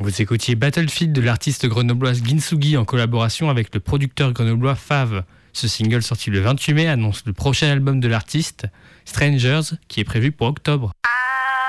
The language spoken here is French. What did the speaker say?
Vous écoutiez Battlefield de l'artiste grenobloise Ginsugi en collaboration avec le producteur grenoblois Fave. Ce single sorti le 28 mai annonce le prochain album de l'artiste, Strangers, qui est prévu pour octobre.